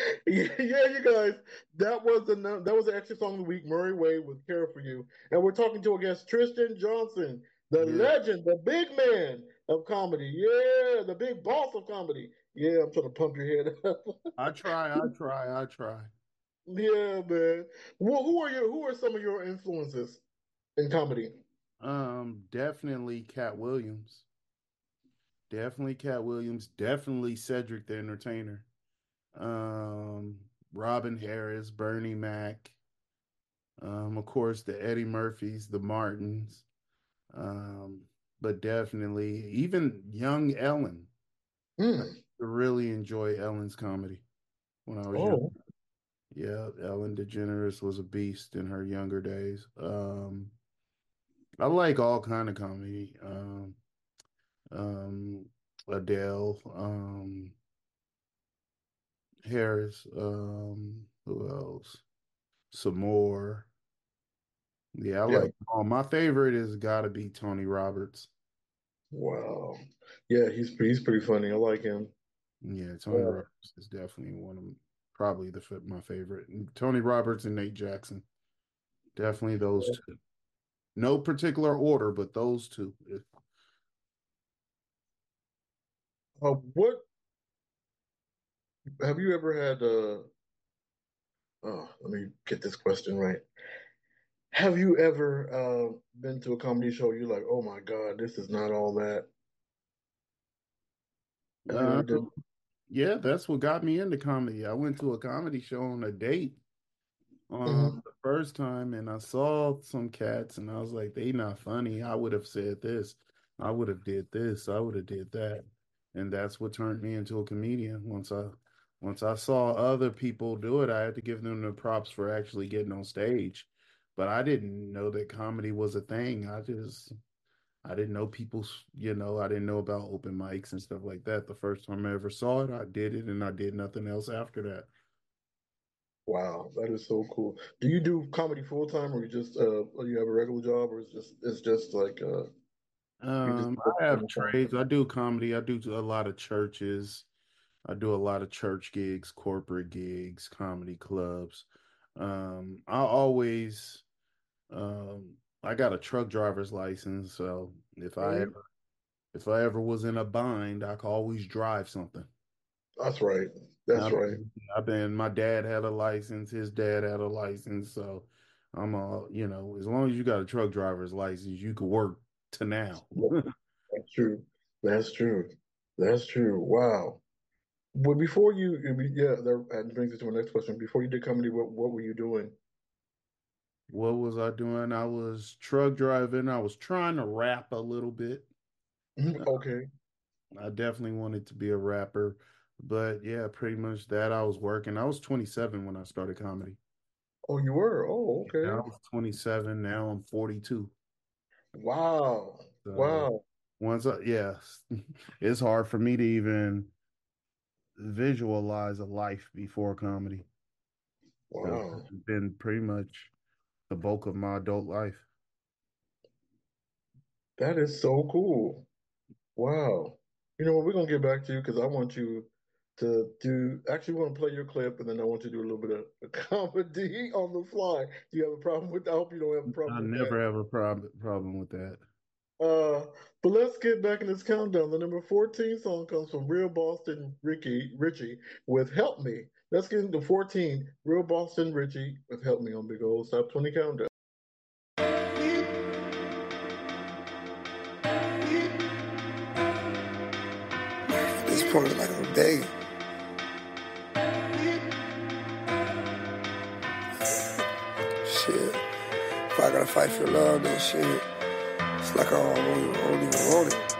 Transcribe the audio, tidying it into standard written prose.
Yeah, you guys. That was the extra song of the week. Murray Wade with "Care for You," and we're talking to a guest, Tristan Johnson, the Yeah, legend, the big man of comedy. Yeah, the big boss of comedy. Yeah, I'm trying to pump your head up. I try. Yeah, man. Well, who are some of your influences in comedy? Definitely Cat Williams. Definitely Cat Williams. Definitely Cedric the Entertainer. Robin Harris, Bernie Mac. Of course, the Eddie Murphys, the Martins. Um, but definitely even young Ellen. I Hmm. really enjoy Ellen's comedy when I was young. Oh, Yeah, Ellen DeGeneres was a beast in her younger days. I like all kind of comedy. Um, Adele, Harris, who else? Some more. Yeah, I yeah. like all. My favorite is got to be Tony Roberts. Wow. Yeah, he's pretty funny. I like him. Yeah, Tony Wow. Roberts is definitely one of probably my favorite. And Tony Roberts and Nate Jackson, definitely those two. No particular order, but those two. What have you ever had? Oh, let me get this question right. Have you ever been to a comedy show? You're like, oh my God, this is not all that. Have you Uh, ever did? yeah, that's what got me into comedy. I went to a comedy show on a date Hmm. the first time, and I saw some cats, and I was like, "They not funny." I would have said this. I would have did this. I would have did that, and that's what turned me into a comedian. Once I saw other people do it, I had to give them the props for actually getting on stage. But I didn't know that comedy was a thing. I didn't know I didn't know about open mics and stuff like that. The first time I ever saw it, I did it, and I did nothing else after that. Wow, that is so cool. Do you do comedy full time, or or you have a regular job, or it's just like you just I have trades. I do comedy. I do a lot of churches. I do a lot of church gigs, corporate gigs, comedy clubs. I always, I got a truck driver's license, so okay? if I ever was in a bind, I could always drive something. That's right. That's right. My dad had a license, his dad had a license, so as long as you got a truck driver's license, you could work to now. That's true. That's true. That's true. Wow. But before yeah, that brings us to my next question. Before you did comedy, what were you doing? What was I doing? I was truck driving. I was trying to rap a little bit. Mhm. Okay. I definitely wanted to be a rapper, but yeah, pretty much that. I was working. I was 27 when I started comedy. Oh, you were. Oh, Yeah, I okay. was 27. Now I'm 42. Wow. So Wow. yeah, it's hard for me to even visualize a life before comedy because Wow. it's been pretty much the bulk of my adult life. That is so cool. Wow. You know what? We're gonna get back to you because I want you to do. Actually, want to play your clip, and then I want you to do a little bit of comedy on the fly. Do you have a problem with? I hope you don't have a I problem with that. never have a problem with that. Uh, but let's get back in this countdown. The number 14 song comes from Real Boston Richie with "Help Me." Let's get into 14. Real Boston Richie with "Help Me" on Big Old Stop 20 Countdown. At this point, like I'm begging. Shit. If I gotta fight for love, then shit. It's like I don't even want it.